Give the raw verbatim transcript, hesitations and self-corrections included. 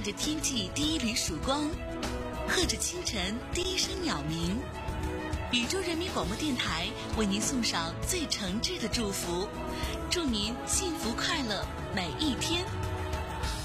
看着天际第一缕曙光，和着清晨第一声鸟鸣。宇宙人民广播电台为您送上最诚挚的祝福，祝您幸福快乐每一天。